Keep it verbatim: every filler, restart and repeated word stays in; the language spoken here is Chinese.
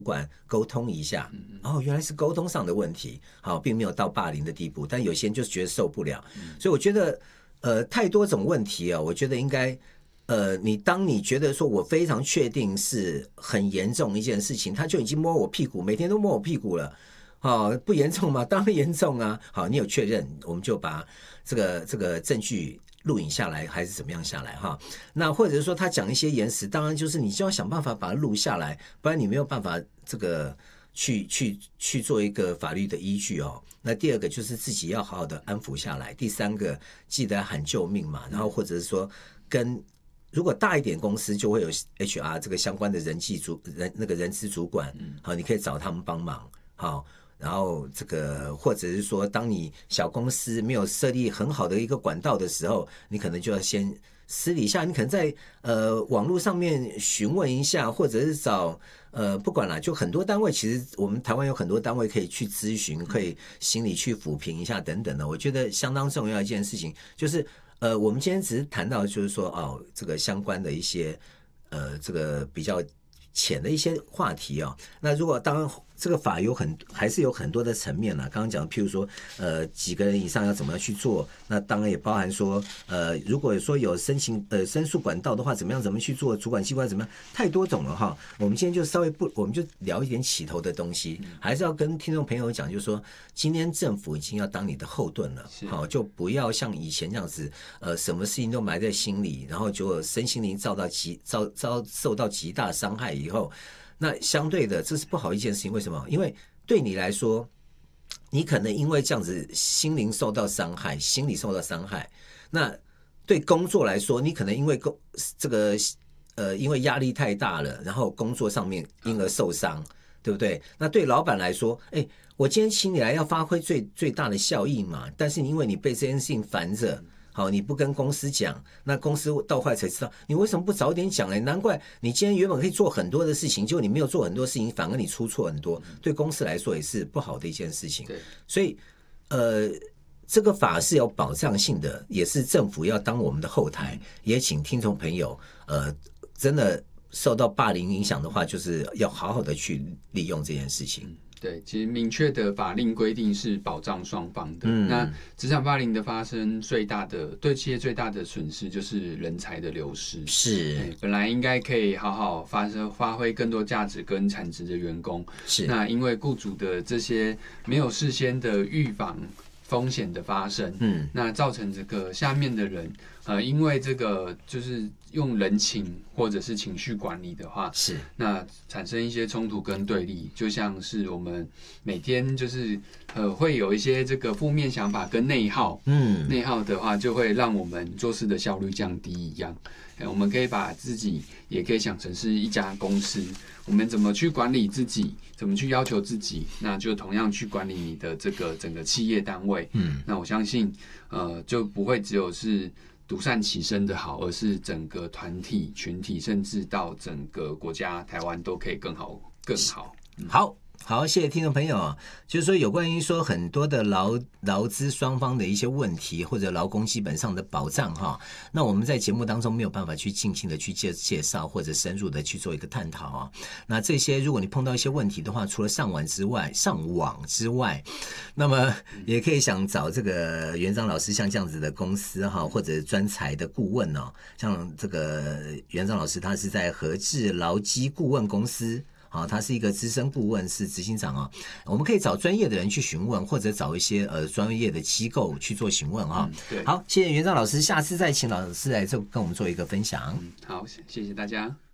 管沟通一下，哦，原来是沟通上的问题，好，并没有到霸凌的地步，但有些人就是觉得受不了，所以我觉得，呃，太多种问题啊，我觉得应该，呃，你当你觉得说我非常确定是很严重一件事情，他就已经摸我屁股，每天都摸我屁股了。好，不严重吗？当然严重啊。好，你有确认，我们就把这个这个证据录影下来，还是怎么样下来哈？那或者是说他讲一些言辞，当然就是你就要想办法把它录下来，不然你没有办法这个去去去做一个法律的依据哦。那第二个就是自己要好好的安抚下来，第三个记得喊救命嘛，然后或者是说跟。如果大一点公司就会有 H R 这个相关的人际主人那个人资主管，好，你可以找他们帮忙，好。然后这个，或者是说，当你小公司没有设立很好的一个管道的时候，你可能就要先私底下，你可能在呃网络上面询问一下，或者是找呃不管啦，就很多单位，其实我们台湾有很多单位可以去咨询，可以心理去抚平一下等等的。我觉得相当重要一件事情，就是呃，我们今天只是谈到就是说哦，这个相关的一些呃这个比较浅的一些话题啊。那如果当然。这个法有很还是有很多的层面啦，刚刚讲，譬如说，呃，几个人以上要怎么样去做？那当然也包含说，呃，如果说有申请呃申诉管道的话，怎么样怎么去做？主管机关怎么样？太多种了哈。我们今天就稍微不，我们就聊一点起头的东西，还是要跟听众朋友讲，就是说，今天政府已经要当你的后盾了，好，就不要像以前这样子，呃，什么事情都埋在心里，然后就身心灵遭到极遭遭受到极大伤害以后。那相对的，这是不好一件事情。为什么？因为对你来说，你可能因为这样子心灵受到伤害，心理受到伤害。那对工作来说，你可能因为工这个呃，因为压力太大了，然后工作上面因而受伤，对不对？那对老板来说，哎，我今天请你来要发挥最最大的效益嘛，但是因为你被这件事情烦着。好，你不跟公司讲，那公司到后来才知道，你为什么不早点讲呢？难怪你今天原本可以做很多的事情，结果你没有做很多事情，反而你出错很多，对公司来说也是不好的一件事情。所以，呃，这个法是有保障性的，也是政府要当我们的后台，也请听众朋友，呃，真的受到霸凌影响的话，就是要好好的去利用这件事情。 对，其实明确的法令规定是保障双方的。嗯、那职场霸凌的发生，最大的对企业最大的损失就是人才的流失。 是， 本来应该可以好好发生发挥更多价值跟产值的员工， 是那因为雇主的这些没有事先的预防风险的发生，嗯，那造成这个下面的人，呃，因为这个就是用人情或者是情绪管理的话， 是那产生一些冲突跟对立，就像是我们每天就是呃会有一些这个负面想法跟内耗，嗯，内耗的话就会让我们做事的效率降低一样。我们可以把自己也可以想成是一家公司，我们怎么去管理自己，怎么去要求自己，那就同样去管理你的这个整个企业单位。嗯，那我相信，呃，就不会只有是独善其身的好，而是整个团体、群体，甚至到整个国家台湾都可以更好、更好。 嗯、好。好，谢谢听众朋友。就是说，有关于说很多的劳劳资双方的一些问题，或者劳工基本上的保障哈，那我们在节目当中没有办法去尽情的去介介绍，或者深入的去做一个探讨啊。那这些，如果你碰到一些问题的话，除了上网之外，上网之外，那么也可以想找这个元章老师像这样子的公司哈，或者专才的顾问哦，像这个元章老师，他是在和智劳基顾问公司。好，他是一个资深顾问，是执行长啊。我们可以找专业的人去询问，或者找一些呃专业的机构去做询问啊。 嗯、对， 好，谢谢元章老师，下次再请老师来这跟我们做一个分享。 嗯、好，谢谢大家。